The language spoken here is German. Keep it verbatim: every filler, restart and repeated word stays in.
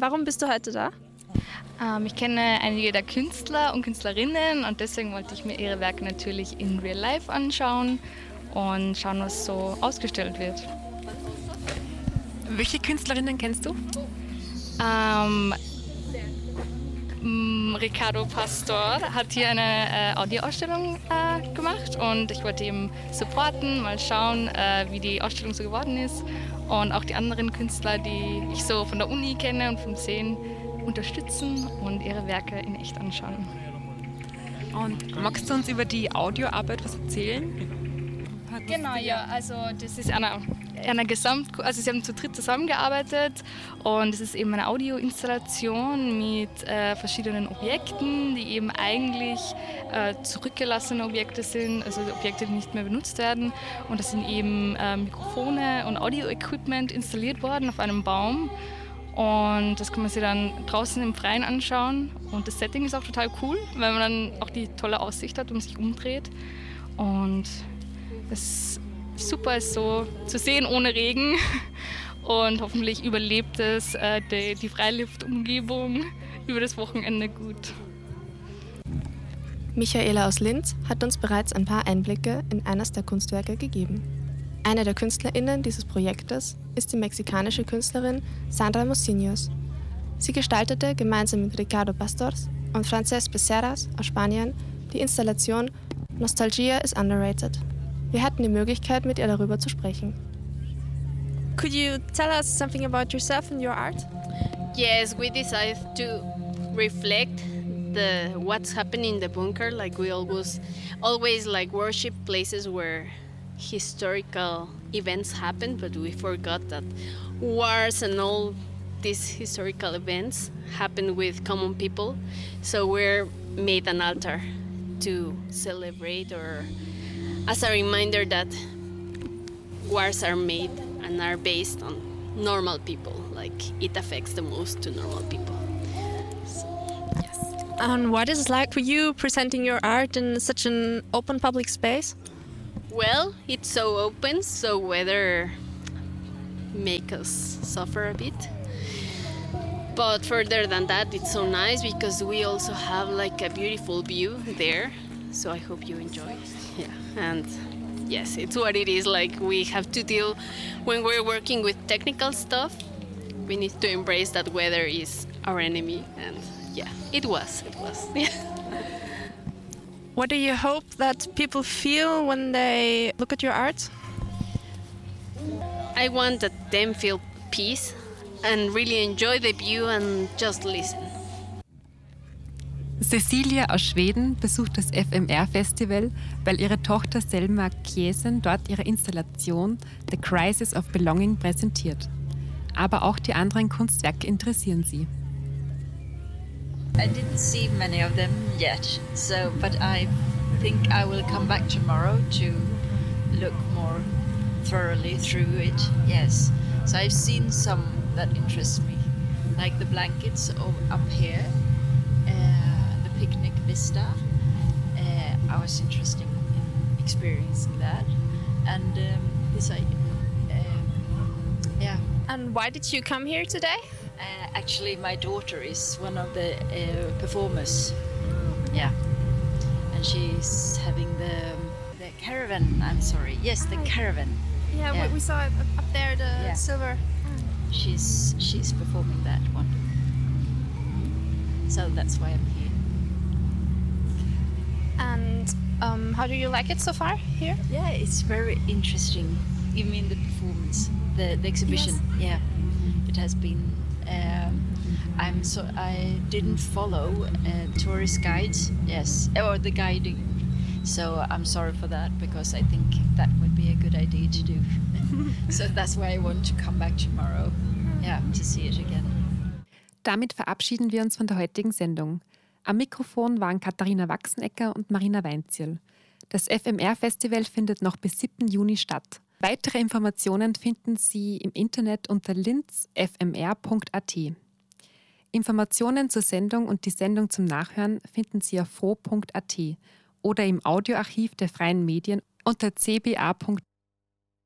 Warum bist du heute da? Ähm, ich kenne einige der Künstler und Künstlerinnen und deswegen wollte ich mir ihre Werke natürlich in Real Life anschauen und schauen, was so ausgestellt wird. Welche Künstlerinnen kennst du? Ähm, Ricardo Pastor hat hier eine äh, Audioausstellung äh, gemacht und ich wollte ihm supporten, mal schauen, äh, wie die Ausstellung so geworden ist und auch die anderen Künstler, die ich so von der Uni kenne und vom Sehen, unterstützen und ihre Werke in echt anschauen. Und magst du uns über die Audioarbeit was erzählen? Genau, ja, also das ist eine, eine Gesamt, also sie haben zu dritt zusammengearbeitet und es ist eben eine Audioinstallation mit äh, verschiedenen Objekten, die eben eigentlich äh, zurückgelassene Objekte sind, also Objekte, die nicht mehr benutzt werden. Und das sind eben äh, Mikrofone und Audio-Equipment installiert worden auf einem Baum. Und das kann man sich dann draußen im Freien anschauen. Und das Setting ist auch total cool, weil man dann auch die tolle Aussicht hat und sich umdreht. Und es ist super, es so zu sehen ohne Regen. Und hoffentlich überlebt es äh, die, die Freiluftumgebung über das Wochenende gut. Michaela aus Linz hat uns bereits ein paar Einblicke in eines der Kunstwerke gegeben. Eine der KünstlerInnen dieses Projektes ist die mexikanische Künstlerin Sandra Mociños. Sie gestaltete gemeinsam mit Ricardo Pastors und Frances Becerras aus Spanien die Installation Nostalgia is Underrated. Wir hatten die Möglichkeit, mit ihr darüber zu sprechen. Could you tell us something about yourself and your art? Yes, we decided to reflect the what's happening in the bunker. Like we always, always like worship places where historical events happen, but we forgot that wars and all these historical events happen with common people. So we're made an altar to celebrate, or as a reminder that wars are made and are based on normal people. Like it affects the most to normal people. So, yes. And what is it like for you presenting your art in such an open public space? Well, it's so open, so weather make us suffer a bit. But further than that, it's so nice because we also have like a beautiful view there. So I hope you enjoy. Yeah, and yes, it's what it is. Like we have to deal when we're working with technical stuff. We need to embrace that weather is our enemy, and yeah, it was. It was. What do you hope that people feel when they look at your art? I want that them feel peace and really enjoy the view and just listen. Cecilia aus Schweden besucht das F M R-Festival, weil ihre Tochter Selma Kiesen dort ihre Installation The Crisis of Belonging präsentiert. Aber auch die anderen Kunstwerke interessieren sie. I didn't see many of them yet, so but I think I will come back tomorrow to look more thoroughly through it. Yes, so I've seen some that interest me, like the blankets up here, uh, the picnic vista. Uh, I was interested in experiencing that, and um, this I, uh, yeah. And why did you come here today? Uh, actually, my daughter is one of the uh, performers. Yeah, and she's having the the caravan. I'm sorry. Yes, the caravan. Yeah, Yeah. We, we saw it up- up there, the Yeah. silver. She's she's performing that one. So that's why I'm here. And um, how do you like it so far here? Yeah, it's very interesting. You mean the performance, the the exhibition? Yeah, it has been. Um, I'm so I didn't follow uh, tourist guides. Yes, or the guiding. So I'm sorry for that because I think that would be a good idea to do. So that's why I want to come back tomorrow. Yeah, to see it again. Damit verabschieden wir uns von der heutigen Sendung. Am Mikrofon waren Katharina Wachsenecker und Marina Weinzierl. Das F M R-Festival findet noch bis siebten Juni statt. Weitere Informationen finden Sie im Internet unter linz f m r punkt a t. Informationen zur Sendung und die Sendung zum Nachhören finden Sie auf fro punkt a t oder im Audioarchiv der Freien Medien unter c b a punkt